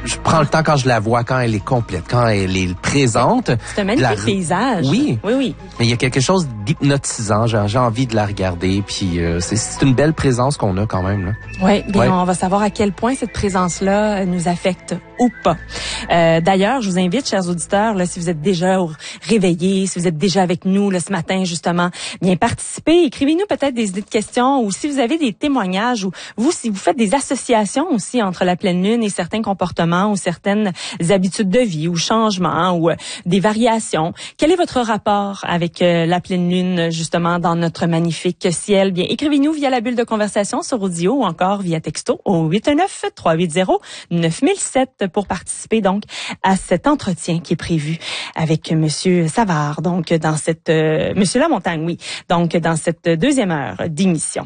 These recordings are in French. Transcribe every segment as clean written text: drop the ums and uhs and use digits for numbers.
je prends le temps quand je la vois, quand elle est complète, quand elle est présente. C'est un magnifique paysage. Oui. Oui. Mais il y a quelque chose d'hypnotisant. J'ai envie de la regarder. Puis c'est une belle présence qu'on a quand même, là. Oui, bien, on va savoir à quel point cette présence-là nous affecte ou pas. D'ailleurs, je vous invite, chers auditeurs, là, si vous êtes déjà réveillés, si vous êtes déjà avec nous là, ce matin, justement, bien participez. Écrivez-nous peut-être des idées de questions ou si vous avez des témoignages ou vous, si vous faites des associations aussi entre la pleine lune et certains comportements ou certaines habitudes de vie ou changements ou des variations. Quel est votre rapport avec la pleine lune, justement, dans notre magnifique ciel? Bien, écrivez-nous via la bulle de conversation sur audio ou encore via texto au 819-380-9007 pour participer donc à cet entretien qui est prévu avec Monsieur Savard, donc dans cette Monsieur Lamontagne, oui, donc dans cette deuxième heure d'émission.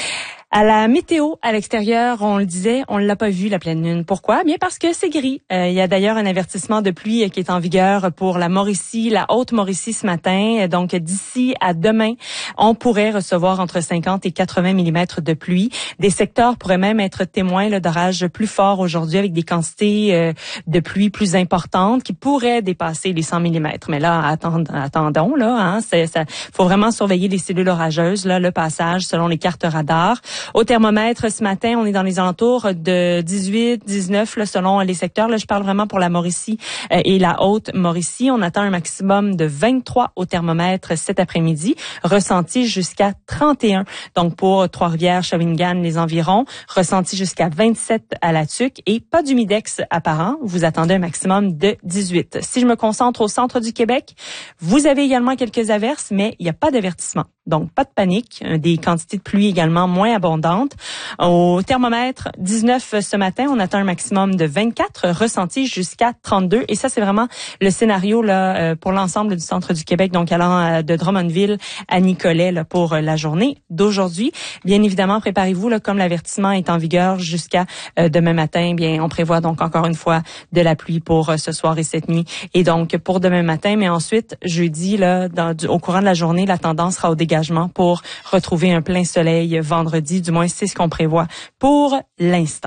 À la météo, à l'extérieur, on le disait, on l'a pas vu, la pleine lune. Pourquoi? Bien parce que c'est gris. Il y a d'ailleurs un avertissement de pluie qui est en vigueur pour la Mauricie, la Haute-Mauricie ce matin. Donc, d'ici à demain, on pourrait recevoir entre 50 et 80 mm de pluie. Des secteurs pourraient même être témoins d'orages plus forts aujourd'hui avec des quantités de pluie plus importantes qui pourraient dépasser les 100 mm. Mais là, attendons, là, hein, faut vraiment surveiller les cellules orageuses, là, le passage selon les cartes radars. Au thermomètre, ce matin, on est dans les alentours de 18, 19, là, selon les secteurs. Là, je parle vraiment pour la Mauricie et la Haute-Mauricie. On attend un maximum de 23 au thermomètre cet après-midi, ressenti jusqu'à 31. Donc, pour Trois-Rivières, Shawinigan, les environs, ressenti jusqu'à 27 à la Tuque et pas d'humidex apparent. Vous attendez un maximum de 18. Si je me concentre au centre du Québec, vous avez également quelques averses, mais il n'y a pas d'avertissement. Donc, pas de panique. Des quantités de pluie également moins abondantes. Au thermomètre, 19 ce matin, on atteint un maximum de 24, ressenti jusqu'à 32. Et ça, c'est vraiment le scénario là pour l'ensemble du centre du Québec, donc allant de Drummondville à Nicolet là, pour la journée d'aujourd'hui. Bien évidemment, préparez-vous, là, comme l'avertissement est en vigueur jusqu'à demain matin, bien, on prévoit donc encore une fois de la pluie pour ce soir et cette nuit. Et donc, pour demain matin, mais ensuite, jeudi, là, au courant de la journée, la tendance sera au dégagement pour retrouver un plein soleil vendredi. Du moins, c'est ce qu'on prévoit pour l'instant.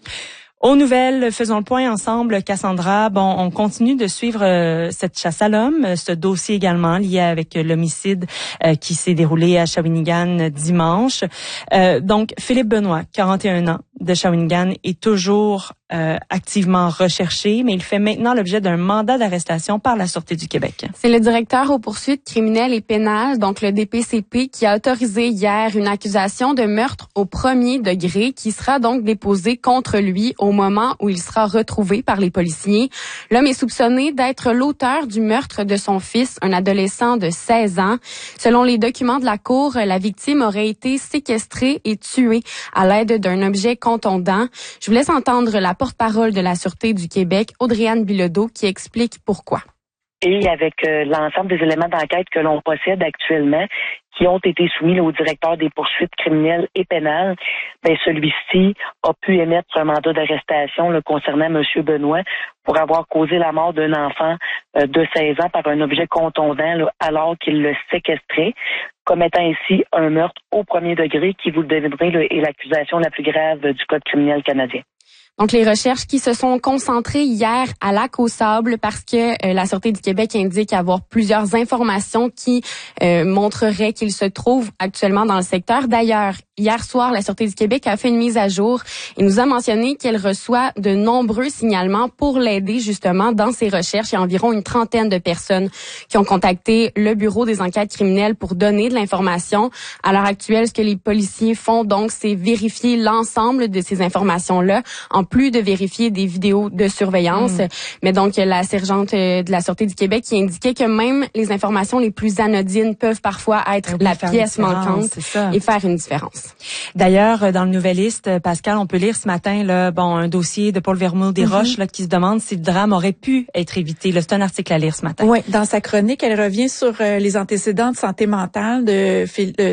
Aux nouvelles, faisons le point ensemble, Cassandra. Bon, on continue de suivre cette chasse à l'homme, ce dossier également lié avec l'homicide qui s'est déroulé à Shawinigan dimanche. Donc, Philippe Benoît, 41 ans, de Shawinigan, est toujours activement recherché, mais il fait maintenant l'objet d'un mandat d'arrestation par la Sûreté du Québec. C'est le directeur aux poursuites criminelles et pénales, donc le DPCP, qui a autorisé hier une accusation de meurtre au premier degré qui sera donc déposée contre lui au moment où il sera retrouvé par les policiers. L'homme est soupçonné d'être l'auteur du meurtre de son fils, un adolescent de 16 ans. Selon les documents de la cour, la victime aurait été séquestrée et tuée à l'aide d'un objet contondant. Je vous laisse entendre la porte-parole de la Sûreté du Québec, Audrey-Anne Bilodeau, qui explique pourquoi. Et avec l'ensemble des éléments d'enquête que l'on possède actuellement, qui ont été soumis au directeur des poursuites criminelles et pénales, ben celui-ci a pu émettre un mandat d'arrestation concernant M. Benoît pour avoir causé la mort d'un enfant de 16 ans par un objet contondant alors qu'il le séquestrait, commettant ainsi un meurtre au premier degré qui, vous le devinerez, est l'accusation la plus grave du Code criminel canadien. Donc, les recherches qui se sont concentrées hier à Lac-aux-Sables parce que la Sûreté du Québec indique avoir plusieurs informations qui montreraient qu'il se trouve actuellement dans le secteur. D'ailleurs, hier soir, la Sûreté du Québec a fait une mise à jour et nous a mentionné qu'elle reçoit de nombreux signalements pour l'aider justement dans ses recherches. Il y a environ une trentaine de personnes qui ont contacté le Bureau des enquêtes criminelles pour donner de l'information. À l'heure actuelle, ce que les policiers font donc, c'est vérifier l'ensemble de ces informations-là, en plus de vérifier des vidéos de surveillance. Mais donc, la sergente de la Sûreté du Québec qui indiquait que même les informations les plus anodines peuvent parfois être la pièce manquante et faire une différence. D'ailleurs, dans le Nouvelliste, Pascal, on peut lire ce matin là, un dossier de Paul Vermeau-Desroches là, qui se demande si le drame aurait pu être évité. Là, c'est un article à lire ce matin. Oui, dans sa chronique, elle revient sur les antécédents de santé mentale de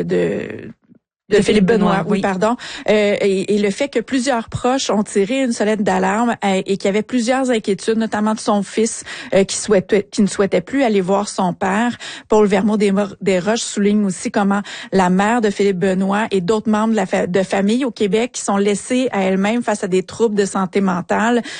Philippe Benoît, oui, pardon. Et le fait que plusieurs proches ont tiré une sonnette d'alarme et qu'il y avait plusieurs inquiétudes, notamment de son fils qui ne souhaitait plus aller voir son père. Paul Vermeau-Desroches souligne aussi comment la mère de Philippe Benoît et d'autres membres de famille au Québec qui sont laissés à elles-mêmes face à des troubles de santé mentale